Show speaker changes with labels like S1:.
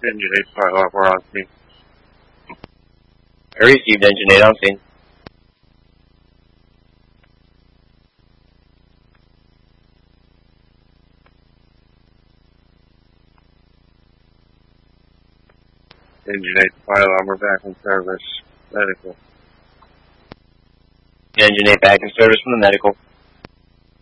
S1: Engine 8 pilot, we're on scene.
S2: I received Engine 8 on scene.
S1: Engine 8 pilot, we're back in service. Medical.
S2: Engine 8 back in service from the medical.